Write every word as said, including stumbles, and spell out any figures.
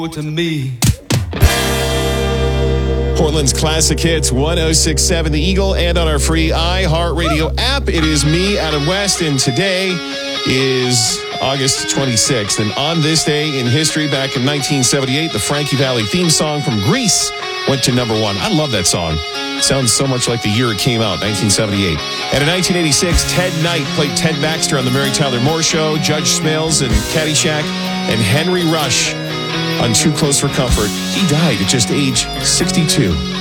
to me. Portland's classic hits, one oh six point seven The Eagle, and on our free iHeartRadio app. It is me, Adam West, and today is August twenty-sixth. And on this day in history, back in nineteen seventy-eight, the Frankie Valli theme song from Grease went to number one. I love that song. It sounds so much like the year it came out, nineteen seventy-eight. And in nineteen eighty-six, Ted Knight played Ted Baxter on The Mary Tyler Moore Show, Judge Smails in Caddyshack, and Henry Rush on Too Close for Comfort. He died at just age sixty-two.